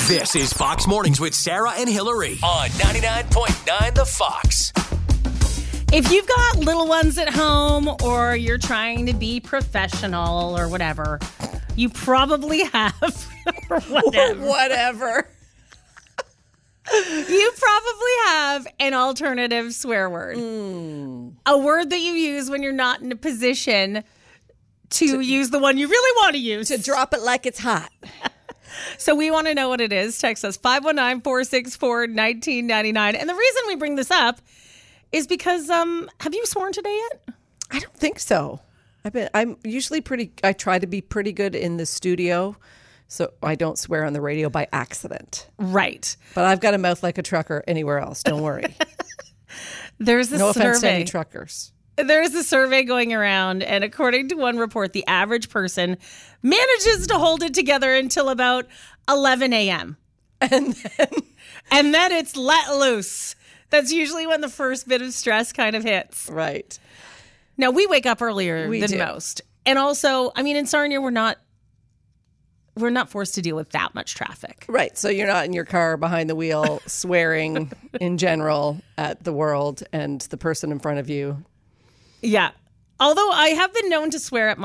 This is Fox Mornings with Sarah and Hillary on 99.9 The Fox. If you've got little ones at home or you're trying to be professional or whatever, you probably have, or whatever. You probably have an alternative swear word. A word that you use when you're not in a position to use the one you really want to use. To drop it like it's hot. So we want to know what it is. Text us 519-464-1999. And the reason we bring this up is because, have you sworn today yet? I don't think so. I'm usually I try to be pretty good in the studio, so I don't swear on the radio by accident. Right. But I've got a mouth like a trucker anywhere else. Don't worry. There's a no offense to survey. any truckers. There's a survey going around, and according to one report, the average person manages to hold it together until about 11 a.m. And then it's let loose. That's usually when the first bit of stress kind of hits. Right. Now, we wake up earlier than most. And also, I mean, in Sarnia, we're not forced to deal with that much traffic. Right. So you're not in your car behind the wheel swearing in general at the world and the person in front of you. Yeah. Although I have been known to swear at